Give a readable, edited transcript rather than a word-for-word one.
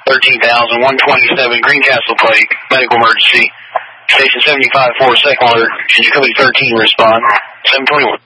13,127 Greencastle Pike, medical emergency. Station 75-4, second alert. Can you copy 13 respond? 721.